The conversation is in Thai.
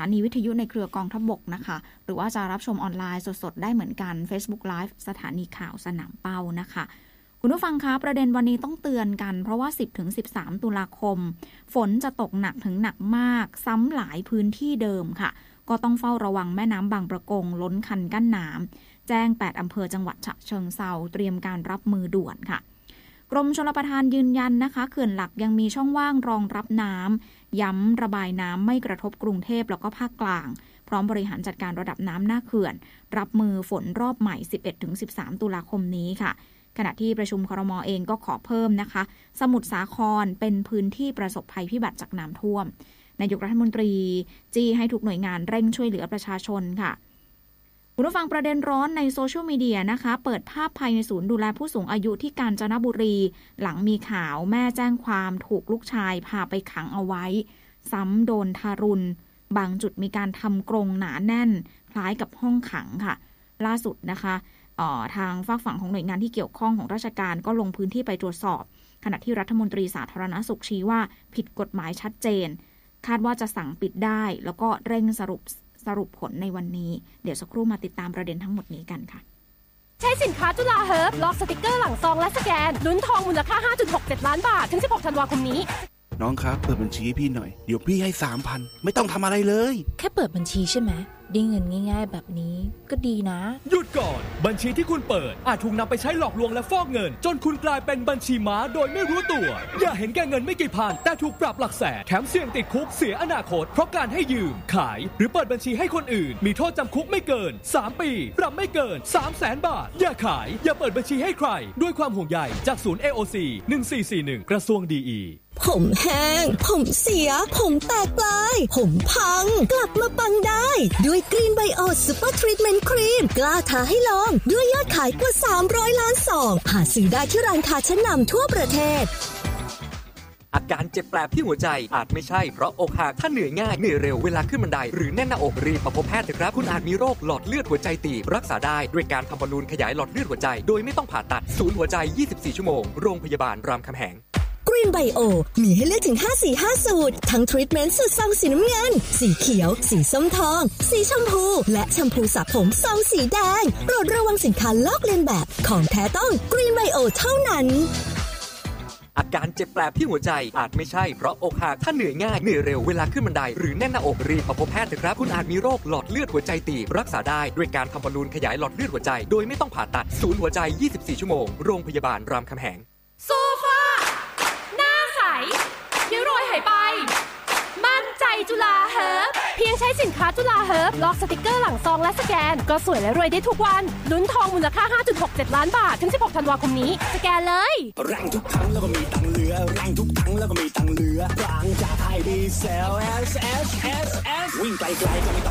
านีวิทยุในเครือกองทัพบกนะคะหรือว่าจะรับชมออนไลน์สดๆได้เหมือนกัน Facebook Live สถานีข่าวสนามเป้านะคะคุณผู้ฟังคะประเด็นวันนี้ต้องเตือนกันเพราะว่า 10-13 ตุลาคมฝนจะตกหนักถึงหนักมากซ้ำหลายพื้นที่เดิมค่ะก็ต้องเฝ้าระวังแม่น้ำบางประกงล้นคันกั้นน้ำแจ้ง8อำเภอจังหวัดฉะเชิงเทราเตรียมการรับมือด่วนค่ะกรมชลประทานยืนยันนะคะเขื่อนหลักยังมีช่องว่างรองรับน้ำย้ำระบายน้ำไม่กระทบกรุงเทพแล้วก็ภาคกลางพร้อมบริหารจัดการระดับน้ำหน้าเขื่อนรับมือฝนรอบใหม่ 11-13 ตุลาคมนี้ค่ะขณะที่ประชุมครม.เองก็ขอเพิ่มนะคะสมุทรสาครเป็นพื้นที่ประสบภัยพิบัติจากน้ำท่วมนายกรัฐมนตรีจี้ให้ทุกหน่วยงานเร่งช่วยเหลือประชาชนค่ะคุณผู้ฟังประเด็นร้อนในโซเชียลมีเดียนะคะเปิดภาพภายในศูนย์ดูแลผู้สูงอายุที่กาญจนบุรีหลังมีข่าวแม่แจ้งความถูกลูกชายพาไปขังเอาไว้ซ้ำโดนทารุณบางจุดมีการทำกรงหนาแน่นคล้ายกับห้องขังค่ะล่าสุดนะคะทางฝากฝั่งของหน่วยงานที่เกี่ยวข้องของราชการก็ลงพื้นที่ไปตรวจสอบขณะที่รัฐมนตรีสาธารณสุขชี้ว่าผิดกฎหมายชัดเจนคาดว่าจะสั่งปิดได้แล้วก็เร่งสรุปผลในวันนี้เดี๋ยวสักครู่มาติดตามประเด็นทั้งหมดนี้กันค่ะใช้สินค้าจุฬาเฮิร์บล็อกสติกเกอร์หลังซองและสแกนลุ้นทองมูลค่า 5.67 ล้านบาทถึง16ธันวาคมนี้น้องครับเปิดบัญชีให้พี่หน่อยเดี๋ยวพี่ให้ 3,000 ไม่ต้องทำอะไรเลยแค่เปิดบัญชีใช่ไหมได้เงินง่ายๆแบบนี้ก็ดีนะหยุดก่อนบัญชีที่คุณเปิดอาจถูกนำไปใช้หลอกลวงและฟอกเงินจนคุณกลายเป็นบัญชีม้าโดยไม่รู้ตัวอย่าเห็นแก่เงินไม่กี่พันแต่ถูกปรับหลักแสนแถมเสี่ยงติดคุกเสียอนาคตเพราะการให้ยืมขายหรือเปิดบัญชีให้คนอื่นมีโทษจำคุกไม่เกิน3 ปีปรับไม่เกิน 300,000 บาทอย่าขายอย่าเปิดบัญชีให้ใครด้วยความห่วงใยจากศูนย์ AOC 1441กระทรวงดีผมแห้งผมเสียผมแตกปลายผมพังกลับมาปังได้ด้วยกรีนไบโอซูเปอร์ทรีทเมนต์ครีมกล้าท้าให้ลองด้วยยอดขายกว่า300 ล้านซองหาซื้อได้ที่ร้านค้าชั้นนำทั่วประเทศอาการเจ็บแปลบที่หัวใจอาจไม่ใช่เพราะอกหักถ้าเหนื่อยง่ายเหนื่อยเร็วเวลาขึ้นบันไดหรือแน่นหน้าอกรีบมาพบแพทย์เถอะครับคุณอาจมีโรคหลอดเลือดหัวใจตีบรักษาได้ด้วยการทำบอลลูนขยายหลอดเลือดหัวใจโดยไม่ต้องผ่าตัดศูนย์หัวใจ24ชั่วโมงโรงพยาบาลรามคำแหงกรีนไบโอมีให้เลือกถึง5-4-5 สูตรทั้งทรีทเมนต์สูตรซองสีน้ำเงินสีเขียวสีส้มทองสีชมพูและแชมพูสระผมซองสีแดงโปรดระวังสินค้าลอกเลียนแบบของแท้ต้องกรีนไบโอเท่านั้นอาการเจ็บแปลบที่หัวใจอาจไม่ใช่เพราะอกหักถ้าเหนื่อยง่ายเหนื่อยเร็วเวลาขึ้นบันไดหรือแน่นหน้าอกรีบมาพบแพทย์เถอะครับคุณอาจมีโรคหลอดเลือดหัวใจตีบรักษาได้ด้วยการทำบอลลูนขยายหลอดเลือดหัวใจโดยไม่ต้องผ่าตัดศูนย์หัวใจ24ชั่วโมงโรงพยาบาลรามคำแหงโซฟาหน้าใสริ้วรอยหายไปมั่นใจจุฬาเฮิร์บเพียงใช้สินค้าจุฬาเฮิร์บล็อกสติกเกอร์หลังซองและสแกนก็สวยและรวยได้ทุกวันลุ้นทองมูลค่า 5.67 ล้านบาทถึง16ธันวาคมนี้สแกนเลยแรงทุกครั้งแล้วก็มีตังเหลือแรงทุกครั้งแล้วก็มีตังเหลือบางจากไทยดีเซล S วิ่งไกลๆก็ไม่ต้อง